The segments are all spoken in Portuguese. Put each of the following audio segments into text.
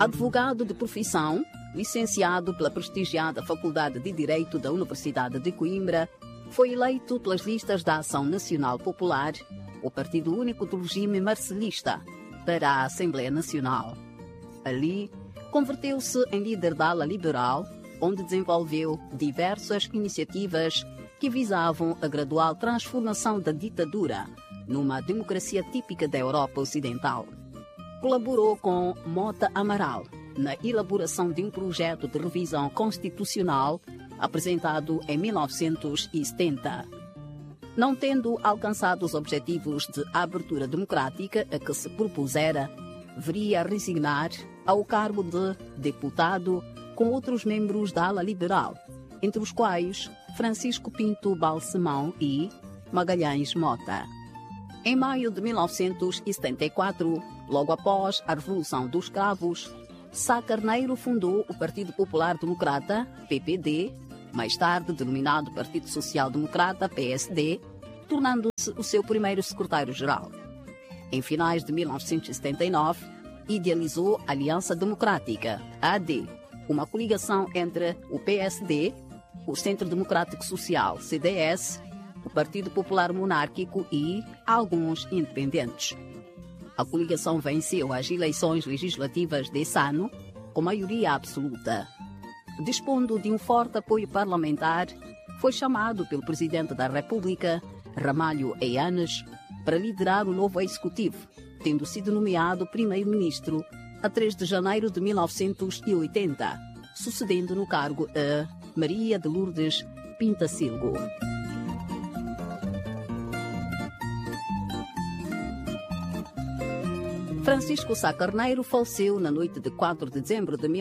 Advogado de profissão, licenciado pela prestigiada Faculdade de Direito da Universidade de Coimbra, foi eleito pelas listas da Ação Nacional Popular, o partido único do regime marcelista, para a Assembleia Nacional. Ali, converteu-se em líder da ala liberal, onde desenvolveu diversas iniciativas que visavam a gradual transformação da ditadura numa democracia típica da Europa Ocidental. Colaborou com Mota Amaral na elaboração de um projeto de revisão constitucional apresentado em 1970. Não tendo alcançado os objetivos de abertura democrática a que se propusera, viria a resignar ao cargo de deputado com outros membros da ala liberal, entre os quais Francisco Pinto Balsemão e Magalhães Mota. Em maio de 1974, logo após a Revolução dos Cravos, Sá Carneiro fundou o Partido Popular Democrata, PPD, mais tarde denominado Partido Social Democrata, PSD, tornando-se o seu primeiro secretário-geral. Em finais de 1979, idealizou a Aliança Democrática, AD, uma coligação entre o PSD, o Centro Democrático Social, CDS, o Partido Popular Monárquico e alguns independentes. A coligação venceu as eleições legislativas desse ano com maioria absoluta. Dispondo de um forte apoio parlamentar, foi chamado pelo Presidente da República, Ramalho Eanes, para liderar o novo executivo, tendo sido nomeado primeiro-ministro a 3 de janeiro de 1980, sucedendo no cargo a Maria de Lourdes Pintacilgo. Francisco Sá Carneiro faleceu na noite de 4 de dezembro de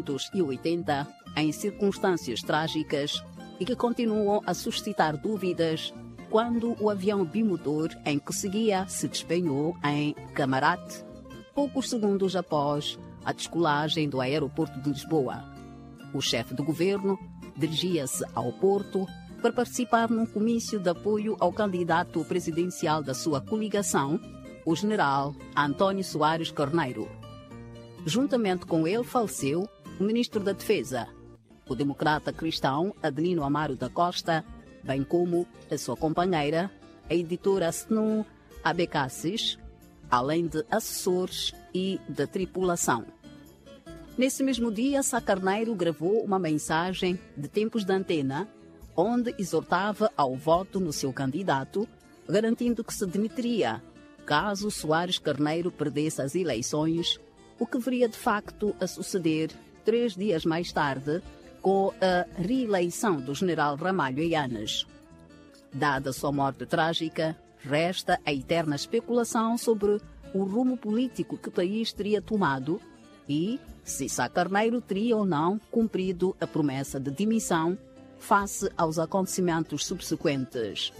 1980 em circunstâncias trágicas e que continuam a suscitar dúvidas quando o avião bimotor em que seguia se despenhou em Camarate, poucos segundos após a descolagem do aeroporto de Lisboa. O chefe do governo dirigia-se ao Porto para participar num comício de apoio ao candidato presidencial da sua coligação, o general António Soares Carneiro. Juntamente com ele faleceu o ministro da Defesa, o democrata cristão Adelino Amaro da Costa, bem como a sua companheira, a editora Senum Abecassis, além de assessores e da tripulação. Nesse mesmo dia, Sá Carneiro gravou uma mensagem de tempos de antena, onde exortava ao voto no seu candidato, garantindo que se demitiria caso Soares Carneiro perdesse as eleições, o que viria de facto a suceder 3 dias mais tarde, com a reeleição do general Ramalho Eanes. Dada sua morte trágica, resta a eterna especulação sobre o rumo político que o país teria tomado e se Sá Carneiro teria ou não cumprido a promessa de demissão face aos acontecimentos subsequentes.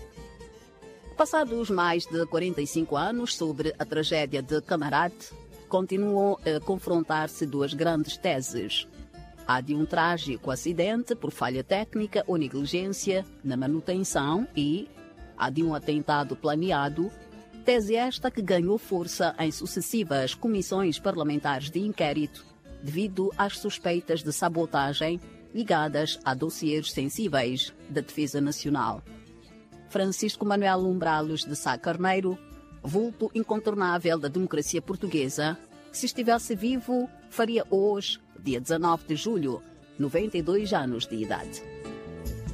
Passados mais de 45 anos sobre a tragédia de Camarate, continuam a confrontar-se 2 grandes teses. Há de um trágico acidente por falha técnica ou negligência na manutenção e há de um atentado planeado, tese esta que ganhou força em sucessivas comissões parlamentares de inquérito devido às suspeitas de sabotagem ligadas a dossiês sensíveis da Defesa Nacional. Francisco Manuel Umbralos de Sá Carneiro, vulto incontornável da democracia portuguesa, que se estivesse vivo, faria hoje, dia 19 de julho, 92 anos de idade.